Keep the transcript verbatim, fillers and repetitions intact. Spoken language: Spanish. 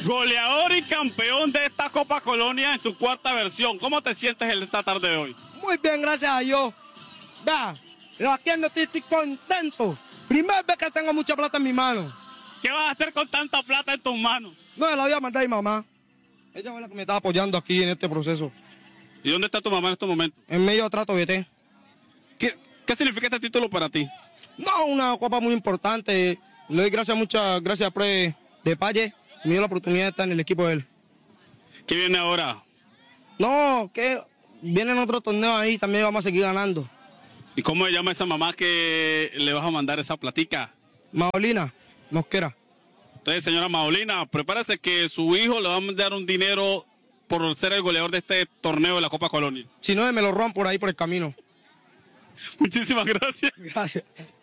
Goleador y campeón de esta Copa Colonia en su cuarta versión. ¿Cómo te sientes en esta tarde de hoy? Muy bien, gracias a Dios. Vea, aquí ando, estoy, estoy contento. Primera vez que tengo mucha plata en mi mano. ¿Qué vas a hacer con tanta plata en tus manos? No, la voy a mandar a mi mamá. Ella fue la que me está apoyando aquí en este proceso. ¿Y dónde está tu mamá en estos momentos? En medio de trato B T. ¿Qué, qué significa este título para ti? No, una copa muy importante. Le doy gracias, muchas gracias a Pre de Palle. Me dio la oportunidad de estar en el equipo de él. ¿Qué viene ahora? No, que vienen otros torneos ahí, también vamos a seguir ganando. ¿Y cómo se llama esa mamá que le vas a mandar esa platica? Maolina Mosquera. Entonces, señora Maolina, prepárese que su hijo le va a mandar un dinero por ser el goleador de este torneo de la Copa Colonia. Si no, me lo roban por ahí por el camino. Muchísimas gracias. Gracias.